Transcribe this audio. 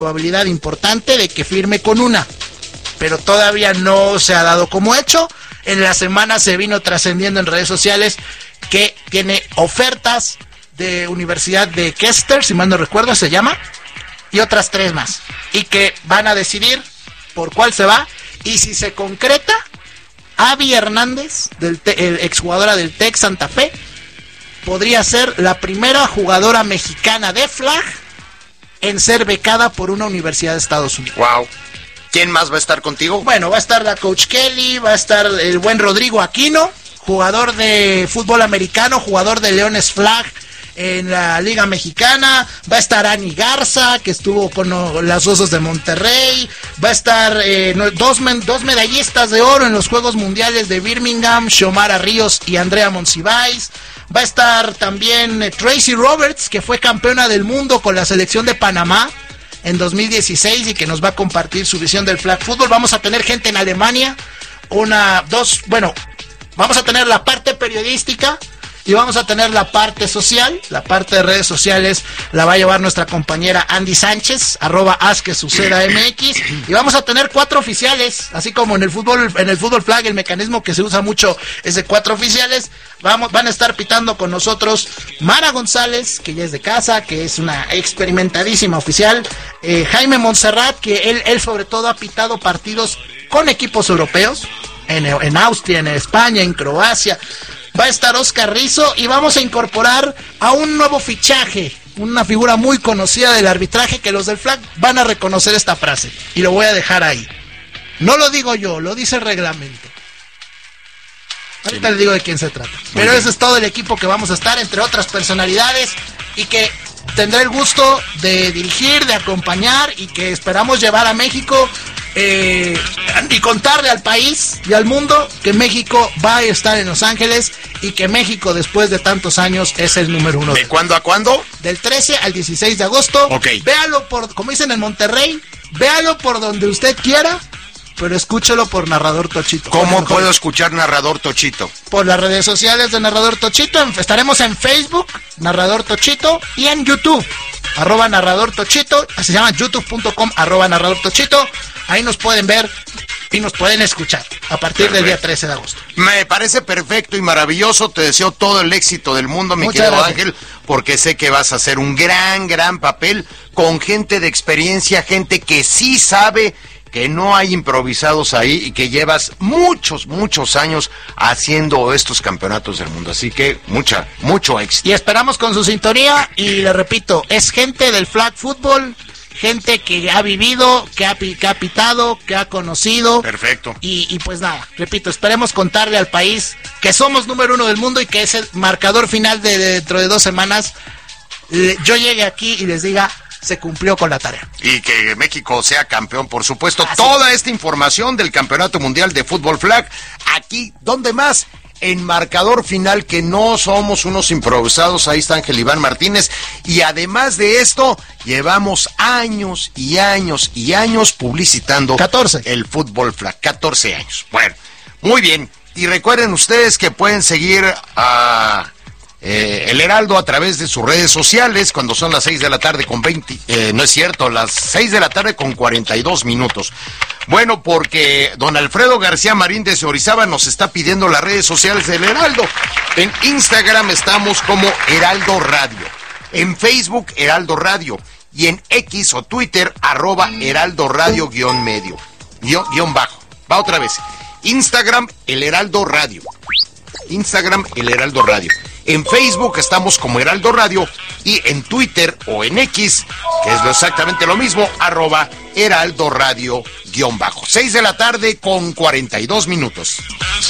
probabilidad importante de que firme con una, pero todavía no se ha dado como hecho. En la semana se vino trascendiendo en redes sociales que tiene ofertas de Universidad de Chester, si mal no recuerdo se llama, y otras 3 más, y que van a decidir por cuál se va, y si se concreta, Abby Hernández, exjugadora del TEC Santa Fe, podría ser la primera jugadora mexicana de flag en ser becada por una universidad de Estados Unidos. Wow. ¿Quién más va a estar contigo? Bueno, va a estar la Coach Kelly, va a estar el buen Rodrigo Aquino, jugador de fútbol americano, jugador de Leones Flag en la Liga Mexicana, va a estar Ani Garza, que estuvo con las Osos de Monterrey, va a estar dos medallistas de oro en los Juegos Mundiales de Birmingham, Xiomara Ríos y Andrea Monsiváis. Va a estar también Tracy Roberts, que fue campeona del mundo con la selección de Panamá en 2016 y que nos va a compartir su visión del flag football. Vamos a tener gente en Alemania, vamos a tener la parte periodística y vamos a tener la parte social. La parte de redes sociales la va a llevar nuestra compañera Andy Sánchez, @hazquesucedamx, y vamos a tener 4 oficiales, así como en el fútbol flag el mecanismo que se usa mucho es de 4 oficiales. Van a estar pitando con nosotros Mara González, que ya es de casa, que es una experimentadísima oficial, Jaime Montserrat, que él sobre todo ha pitado partidos con equipos europeos, en Austria, en España, en Croacia. Va a estar Oscar Rizzo y vamos a incorporar a un nuevo fichaje, una figura muy conocida del arbitraje, que los del flag van a reconocer esta frase, y lo voy a dejar ahí. No lo digo yo, lo dice el reglamento. Ahorita les digo de quién se trata. Pero ese es todo el equipo que vamos a estar, entre otras personalidades, y que tendré el gusto de dirigir, de acompañar, y que esperamos llevar a México y contarle al país y al mundo que México va a estar en Los Ángeles y que México, después de tantos años, es el número 1. ¿De cuándo a cuándo? Del 13 al 16 de agosto. Ok. Véalo como dicen en Monterrey, véalo por donde usted quiera, pero escúchelo por Narrador Tochito. ¿Cómo puedo escuchar Narrador Tochito? Por las redes sociales de Narrador Tochito. Estaremos en Facebook, Narrador Tochito, y en YouTube, @Narrador Tochito. Se llama youtube.com, @Narrador Tochito. Ahí nos pueden ver y nos pueden escuchar a partir del día 13 de agosto. Me parece perfecto y maravilloso. Te deseo todo el éxito del mundo, mi Muchas querido gracias. Ángel, porque sé que vas a hacer un gran papel con gente de experiencia, gente que sí sabe, que no hay improvisados ahí y que llevas muchos años haciendo estos campeonatos del mundo. Así que mucho éxito. Y esperamos con su sintonía, y le repito, es gente del flag football, gente que ha vivido, que ha pitado, que ha conocido. Perfecto. Y pues nada, repito, esperemos contarle al país que somos número 1 del mundo y que es el marcador final de dentro de 2 semanas. Yo llegue aquí y les diga: se cumplió con la tarea. Y que México sea campeón, por supuesto. Así Toda esta información del Campeonato Mundial de Fútbol Flag, aquí, ¿dónde más? En Marcador Final, que no somos unos improvisados. Ahí está Ángel Iván Martínez. Y además de esto, llevamos años y años y años publicitando 14. el Fútbol Flag. 14 años. Bueno, muy bien. Y recuerden ustedes que pueden seguir a El Heraldo a través de sus redes sociales cuando son las 6 de la tarde con 20, no es cierto, las 6 de la tarde con 42 minutos. Bueno, porque don Alfredo García Marín desde Orizaba nos está pidiendo las redes sociales del Heraldo. En Instagram estamos como Heraldo Radio, en Facebook Heraldo Radio y en X o Twitter @Heraldo Radio guión bajo. Va otra vez. Instagram El Heraldo Radio. Instagram El Heraldo Radio. En Facebook estamos como Heraldo Radio y en Twitter o en X, que es exactamente lo mismo, @Heraldo Radio guión bajo. 6 de la tarde con 42 minutos.